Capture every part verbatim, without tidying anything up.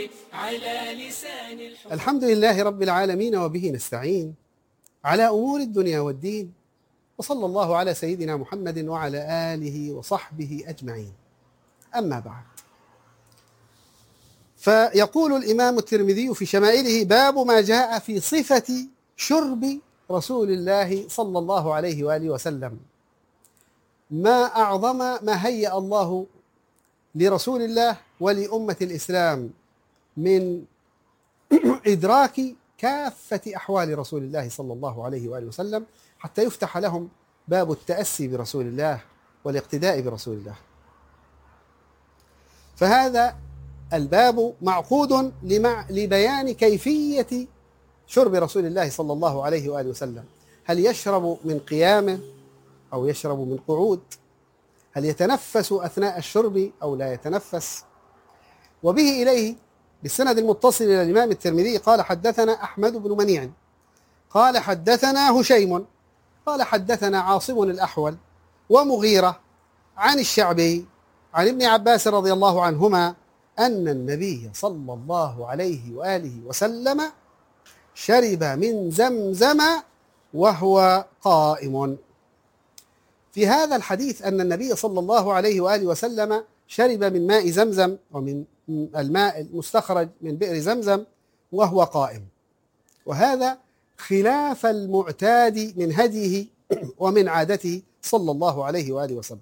على لسان الحب. الحمد لله رب العالمين وبه نستعين على أمور الدنيا والدين، وصلى الله على سيدنا محمد وعلى آله وصحبه أجمعين. أما بعد، فيقول الإمام الترمذي في شمائله: باب ما جاء في صفة شرب رسول الله صلى الله عليه وآله وسلم. ما أعظم ما هيأ الله لرسول الله ولأمة الإسلام من إدراك كافة أحوال رسول الله صلى الله عليه وآله وسلم، حتى يفتح لهم باب التأسي برسول الله والاقتداء برسول الله. فهذا الباب معقود لبيان كيفية شرب رسول الله صلى الله عليه وآله وسلم. هل يشرب من قيام أو يشرب من قعود؟ هل يتنفس أثناء الشرب أو لا يتنفس؟ وبه إليه بالسند المتصل إلى الإمام الترمذي قال: حدثنا أحمد بن منيع قال حدثنا هشيم قال حدثنا عاصم الأحول ومغيرة عن الشعبي عن ابن عباس رضي الله عنهما أن النبي صلى الله عليه وآله وسلم شرب من زمزم وهو قائم. في هذا الحديث أن النبي صلى الله عليه وآله وسلم شرب من ماء زمزم ومن الماء المستخرج من بئر زمزم وهو قائم، وهذا خلاف المعتاد من هديه ومن عادته صلى الله عليه وآله وسلم.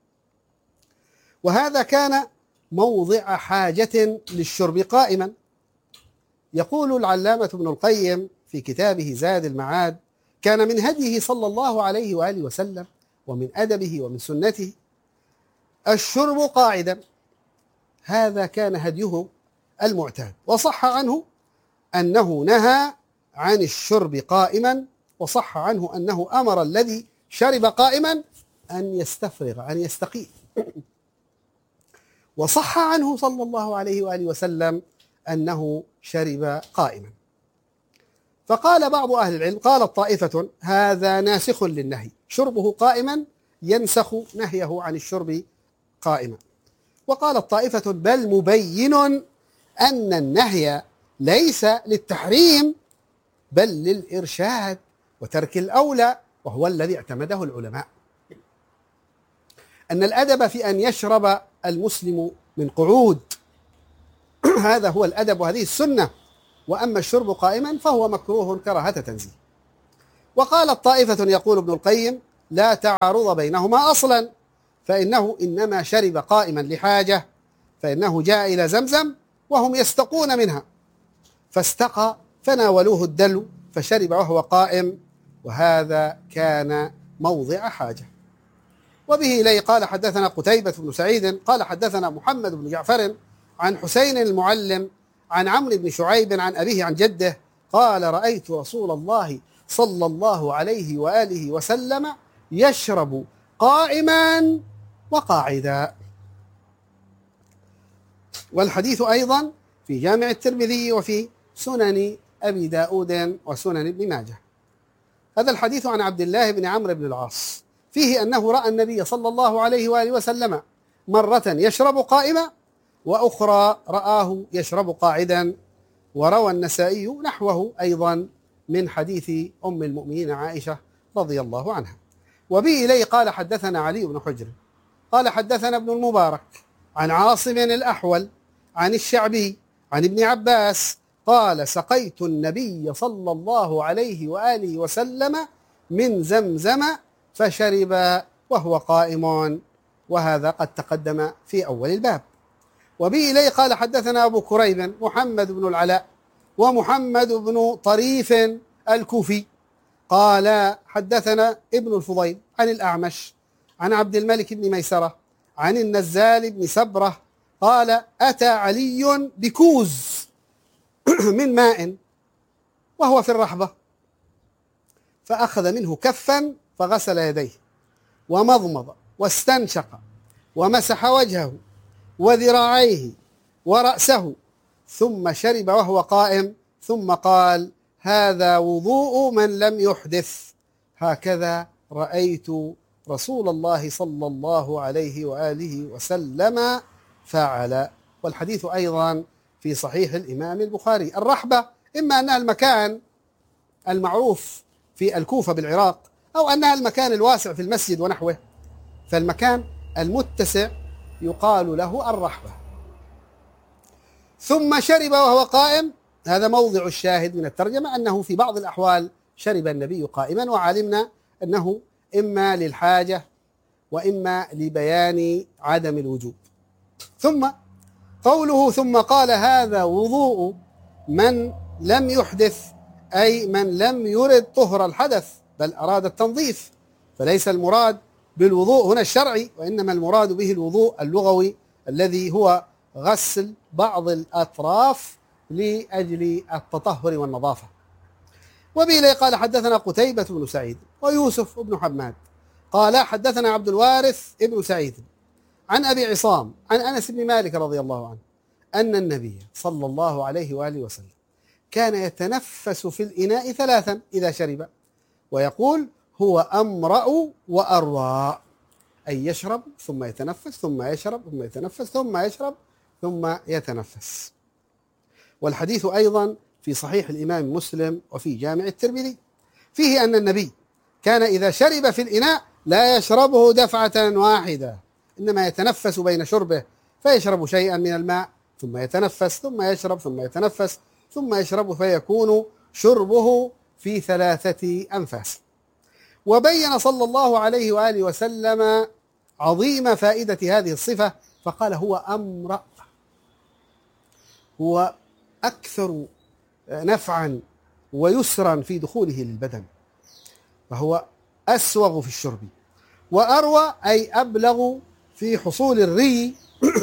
وهذا كان موضع حاجة للشرب قائما. يقول العلامة ابن القيم في كتابه زاد المعاد: كان من هديه صلى الله عليه وآله وسلم ومن أدبه ومن سنته الشرب قاعدا، هذا كان هديه المعتاد. وصح عنه أنه نهى عن الشرب قائما، وصح عنه أنه أمر الذي شرب قائما أن يستفرغ أن يستقيم. وصح عنه صلى الله عليه وآله وسلم أنه شرب قائما. فقال بعض أهل العلم، قالت طائفة: هذا ناسخ للنهي، شربه قائما ينسخ نهيه عن الشرب قائما. وقالت طائفة: بل مبين أن النهي ليس للتحريم بل للإرشاد وترك الأولى، وهو الذي اعتمده العلماء، أن الأدب في أن يشرب المسلم من قعود، هذا هو الأدب وهذه السنة، وأما الشرب قائما فهو مكروه كراهة تنزيه. وقالت طائفة، يقول ابن القيم: لا تعارض بينهما أصلا، فإنه إنما شرب قائما لحاجة، فإنه جاء إلى زمزم وهم يستقون منها فاستقى فناولوه الدلو فشرب وهو قائم، وهذا كان موضع حاجة. وبه إليه قال: حدثنا قتيبة بن سعيد قال حدثنا محمد بن جعفر عن حسين المعلم عن عمرو بن شعيب عن أبيه عن جده قال: رأيت رسول الله صلى الله عليه وآله وسلم يشرب قائما وقاعدا. والحديث أيضا في جامع الترمذي وفي سنن أبي داود وسنن ابن ماجه. هذا الحديث عن عبد الله بن عمرو بن العاص فيه أنه رأى النبي صلى الله عليه وآله وسلم مرة يشرب قائما، وأخرى رآه يشرب قاعدا. وروى النسائي نحوه أيضا من حديث أم المؤمنين عائشة رضي الله عنها. وبه إليه قال: حدثنا علي بن حجر قال حدثنا ابن المبارك عن عاصم الأحول عن الشعبي عن ابن عباس قال: سقيت النبي صلى الله عليه وآله وسلم من زمزم فشرب وهو قائم، وهذا قد تقدم في أول الباب. وبه إليه قال: حدثنا أبو كريب محمد بن العلاء ومحمد بن طريف الكوفي قال: حدثنا ابن الفضيل عن الأعمش عن عبد الملك بن ميسرة عن النزال بن سبرة قال: أتى علي بكوز من ماء وهو في الرحبة، فأخذ منه كفا فغسل يديه ومضمض واستنشق ومسح وجهه وذراعيه ورأسه ثم شرب وهو قائم، ثم قال: هذا وضوء من لم يحدث، هكذا رأيت رسول الله صلى الله عليه وآله وسلم فعل. والحديث أيضا في صحيح الإمام البخاري. الرحبة إما أنها المكان المعروف في الكوفة بالعراق، أو أنها المكان الواسع في المسجد ونحوه، فالمكان المتسع يقال له الرحبة. ثم شرب وهو قائم، هذا موضع الشاهد من الترجمة، أنه في بعض الأحوال شرب النبي قائما، وعلمنا أنه إما للحاجة وإما لبيان عدم الوجوب. ثم قوله ثم قال هذا وضوء من لم يحدث، أي من لم يرد طهر الحدث بل أراد التنظيف، فليس المراد بالوضوء هنا الشرعي، وإنما المراد به الوضوء اللغوي الذي هو غسل بعض الأطراف لأجل التطهر والنظافة. وبه قال حدثنا قتيبة بن سعيد ويوسف بن حماد قال حدثنا عبد الوارث بن سعيد عن أبي عصام عن أنس بن مالك رضي الله عنه أن النبي صلى الله عليه وآله وسلم كان يتنفس في الإناء ثلاثا إذا شرب، ويقول هو أمرأ وأروى، أي يشرب ثم يتنفس ثم يشرب ثم يتنفس ثم يشرب ثم يتنفس. والحديث أيضا في صحيح الإمام مسلم وفي جامع الترمذي، فيه أن النبي كان إذا شرب في الإناء لا يشربه دفعة واحدة، إنما يتنفس بين شربه، فيشرب شيئا من الماء ثم يتنفس ثم يشرب ثم يتنفس ثم يشرب، فيكون شربه في ثلاثة أنفاس. وبين صلى الله عليه وآله وسلم عظيم فائدة هذه الصفة، فقال هو أمرأ، هو أكثر نفعا ويسرا في دخوله للبدن، فهو أسوغ في الشرب، وأروى أي أبلغ في حصول الري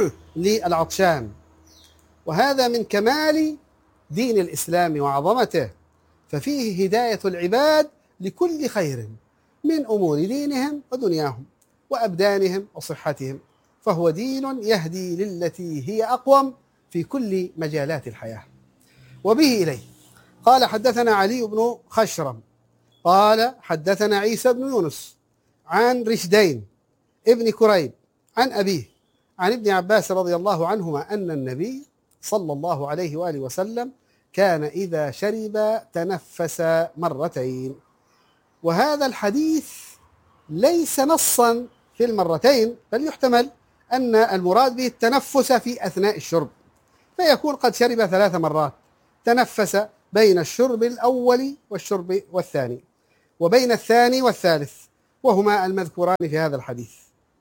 للعطشان. وهذا من كمال دين الإسلام وعظمته، ففيه هداية العباد لكل خير من أمور دينهم ودنياهم وأبدانهم وصحتهم، فهو دين يهدي للتي هي أقوم في كل مجالات الحياة. وبه إليه قال حدثنا علي بن خشرم قال حدثنا عيسى بن يونس عن رشدين ابن كريب عن أبيه عن ابن عباس رضي الله عنهما أن النبي صلى الله عليه وآله وسلم كان إذا شرب تنفس مرتين. وهذا الحديث ليس نصا في المرتين، بل يحتمل أن المراد به التنفس في أثناء الشرب، فيكون قد شرب ثلاث مرات، تنفس بين الشرب الأول والشرب والثاني، وبين الثاني والثالث، وهما المذكوران في هذا الحديث.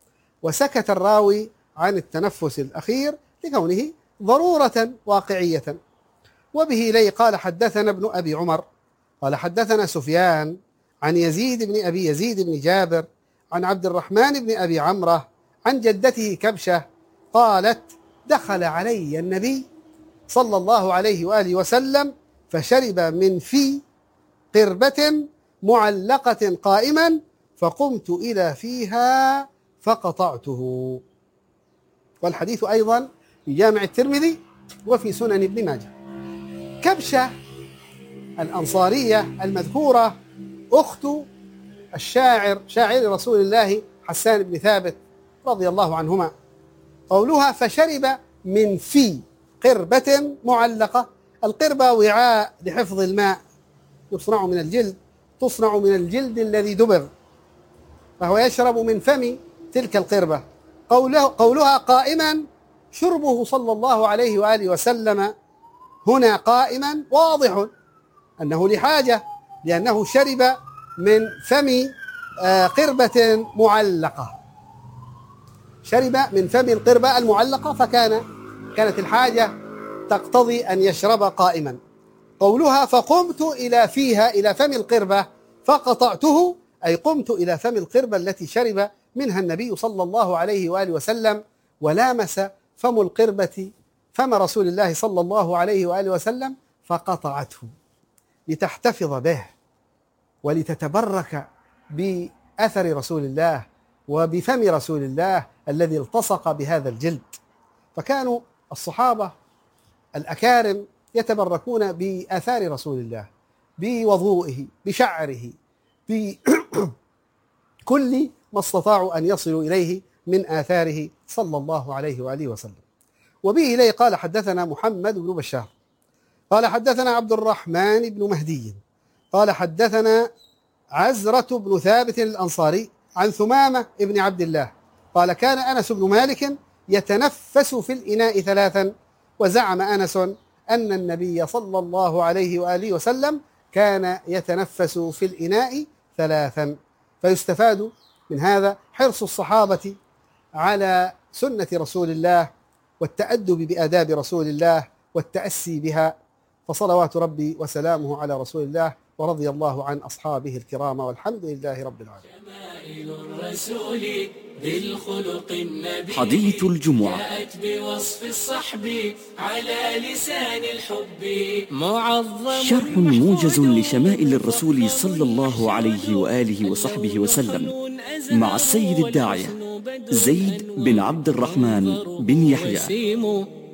وسكت الراوي عن التنفس الأخير لكونه ضرورة واقعية. وبه إليه قال حدثنا ابن أبي عمر قال حدثنا سفيان عن يزيد بن أبي يزيد بن جابر عن عبد الرحمن بن أبي عمرة عن جدته كبشة قالت دخل علي النبي صلى الله عليه وآله وسلم فشرب من في قربة معلقة قائما فقمت إلى فيها فقطعته. والحديث أيضا في جامع الترمذي وفي سنن ابن ماجه. كبشة الأنصارية المذكورة أخت الشاعر شاعر رسول الله حسان بن ثابت رضي الله عنهما. قولها فشرب من في قربة معلقة، القربة وعاء لحفظ الماء يصنع من الجلد، تصنع من الجلد الذي دبغ، فهو يشرب من فم تلك القربة. قوله قولها قائما، شربه صلى الله عليه وآله وسلم هنا قائما واضح أنه لحاجة، لأنه شرب من فم قربة معلقة، شرب من فم القربة المعلقة، فكان كانت الحاجة تقتضي أن يشرب قائما. قولها فقمت إلى فيها إلى فم القربة فقطعته، أي قمت إلى فم القربة التي شرب منها النبي صلى الله عليه وآله وسلم، ولامس فم القربة فم رسول الله صلى الله عليه وآله وسلم فقطعته لتحتفظ به ولتتبرك بأثر رسول الله وبفم رسول الله الذي التصق بهذا الجلد. فكانوا الصحابة الأكارم يتبركون بآثار رسول الله، بوضوئه، بشعره، بكل ما استطاعوا أن يصلوا إليه من آثاره صلى الله عليه وآله وسلم. وبه إليه قال حدثنا محمد بن بشار قال حدثنا عبد الرحمن بن مهدي قال حدثنا عزرة بن ثابت الأنصاري عن ثمامة بن عبد الله قال كان أنس بن مالك يتنفس في الإناء ثلاثا، وزعم أنس أن النبي صلى الله عليه وآله وسلم كان يتنفس في الإناء ثلاثا. فيستفاد من هذا حرص الصحابة على سنة رسول الله والتأدب بآداب رسول الله والتأسي بها، فصلوات ربي وسلامه على رسول الله، ورضي الله عن أصحابه الكرام، والحمد لله رب العالمين. شمائل الرسول بالخلق النبي حديث الجمعة جاءت بوصف الصحب على لسان الحب معظم شرح موجز لشمائل الرسول صلى الله عليه وآله وصحبه وسلم مع السيد الداعية زيد بن عبد الرحمن بن يحيى.